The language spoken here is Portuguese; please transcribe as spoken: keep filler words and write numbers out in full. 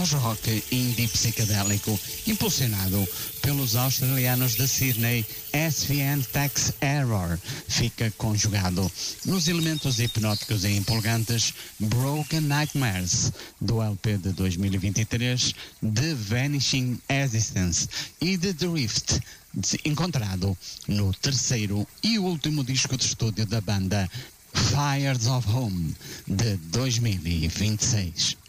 pós-rock indie psicadélico, impulsionado pelos australianos de Sydney, S V N Tax Error, fica conjugado nos elementos hipnóticos e empolgantes Broken Nightmares, do L P de dois mil e vinte e três, The Vanishing Existence, e The Drift, encontrado no terceiro e último disco de estúdio da banda, Fires of Home, de dois mil e vinte e seis.